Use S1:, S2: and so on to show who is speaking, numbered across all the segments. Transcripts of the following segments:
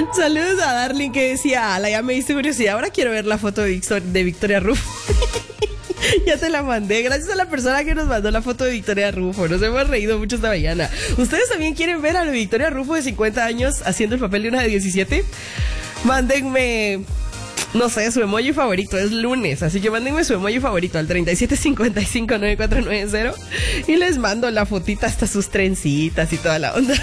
S1: Saludos a Darling que decía, ala, ya me diste curiosidad, ahora quiero ver la foto de Victoria Rufo. Ya te la mandé, gracias a la persona que nos mandó la foto de Victoria Rufo. Nos hemos reído mucho esta mañana. ¿Ustedes también quieren ver a la Victoria Rufo de 50 años haciendo el papel de una de 17? Mándenme, no sé, su emoji favorito. Es lunes, así que mándenme su emoji favorito al 37559490 y les mando la fotita hasta sus trencitas y toda la onda.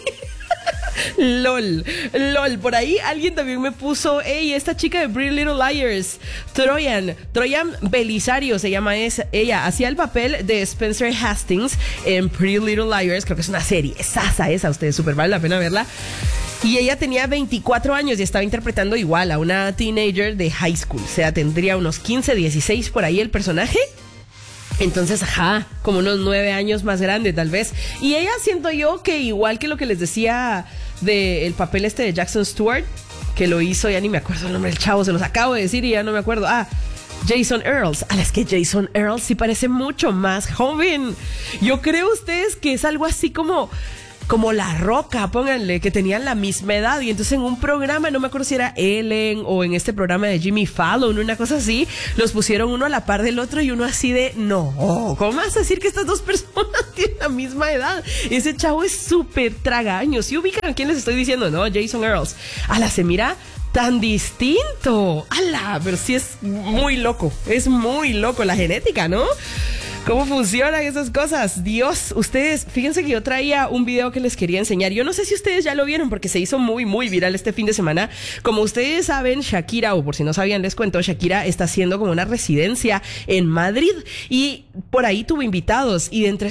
S1: LOL, por ahí alguien también me puso, hey, esta chica de Pretty Little Liars, Troyan Belisario se llama ella, hacía el papel de Spencer Hastings en Pretty Little Liars, creo que es una serie, esa, ustedes súper vale la pena verla. Y ella tenía 24 años y estaba interpretando igual a una teenager de high school, o sea, tendría unos 15, 16 por ahí el personaje. Entonces, como unos 9 años más grande tal vez. Y ella, siento yo que igual que lo que les decía del papel de Jackson Stewart, que lo hizo, ya ni me acuerdo el nombre del chavo, se los acabo de decir y ya no me acuerdo. Jason Earls. Es que Jason Earls sí parece mucho más joven. Yo creo ustedes que es algo así como La Roca, pónganle, que tenían la misma edad. Y entonces en un programa, no me acuerdo si era Ellen o en este programa de Jimmy Fallon, una cosa así, los pusieron uno a la par del otro y uno así de, no, ¿cómo vas a decir que estas dos personas tienen la misma edad? Ese chavo es súper tragaños. ¿Sí ubican a quién les estoy diciendo? No, Jason Earls. Se mira tan distinto. Pero sí es muy loco la genética, ¿no? ¿Cómo funcionan esas cosas? Dios, ustedes, fíjense que yo traía un video que les quería enseñar. Yo no sé si ustedes ya lo vieron porque se hizo muy, muy viral este fin de semana. Como ustedes saben, Shakira, o por si no sabían, les cuento, Shakira está haciendo como una residencia en Madrid y por ahí tuvo invitados y de entre